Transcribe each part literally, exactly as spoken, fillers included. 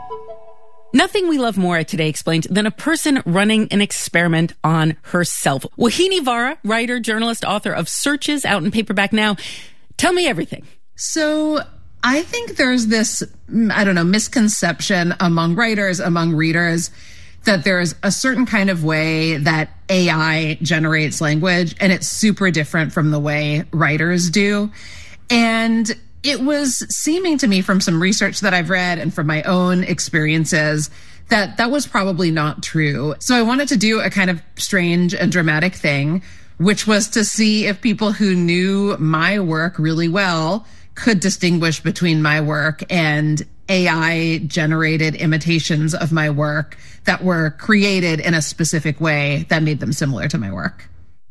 Nothing we love more at Today Explained than a person running an experiment on herself. Wahini Vara, writer, journalist, author of Searches, out in paperback now. Tell me everything. So I think there's this, I don't know, misconception among writers, among readers, that there's a certain kind of way that A I generates language, and it's super different from the way writers do. And it was seeming to me from some research that I've read and from my own experiences that that was probably not true. So I wanted to do a kind of strange and dramatic thing, which was to see if people who knew my work really well could distinguish between my work and A I-generated imitations of my work that were created in a specific way that made them similar to my work.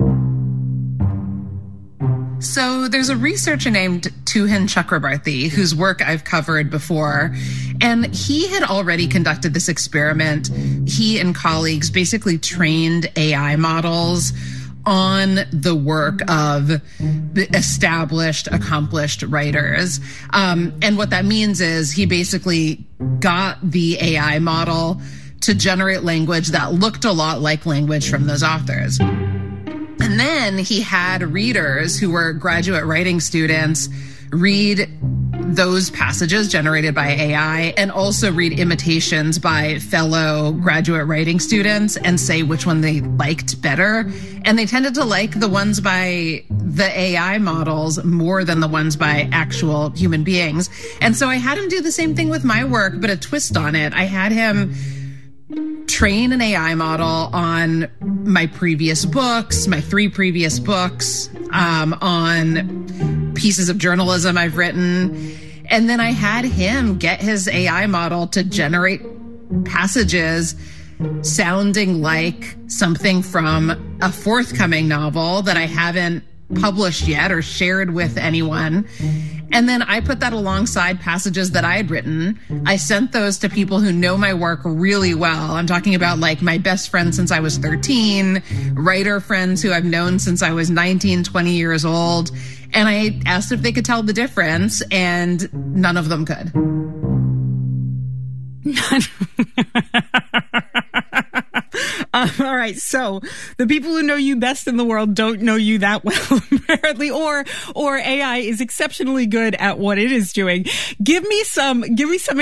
So there's a researcher named Tuhin Chakrabarty whose work I've covered before, and he had already conducted this experiment. He and colleagues basically trained A I models on the work of established, accomplished writers. Um, and what that means is he basically got the A I model to generate language that looked a lot like language from those authors. And then he had readers who were graduate writing students read those passages generated by A I and also read imitations by fellow graduate writing students and say which one they liked better. And they tended to like the ones by the A I models more than the ones by actual human beings. And so I had him do the same thing with my work, but a twist on it. I had him train an A I model on my previous books, my three previous books, um, on pieces of journalism I've written. And then I had him get his A I model to generate passages sounding like something from a forthcoming novel that I haven't published yet or shared with anyone. And then I put that alongside passages that I had written. I sent those to people who know my work really well. I'm talking about like my best friend since I was thirteen, writer friends who I've known since I was nineteen, twenty years old. And I asked if they could tell the difference, and none of them could. Um, all right. So the people who know you best in the world don't know you that well, apparently, or, or A I is exceptionally good at what it is doing. Give me some, give me some